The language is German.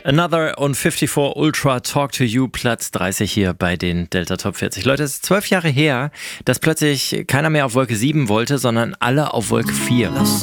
Another und 54 Ultra Talk to You, Platz 30 hier bei den Delta Top 40. Leute, es ist 12 Jahre her, dass plötzlich keiner mehr auf Wolke 7 wollte, sondern alle auf Wolke 4.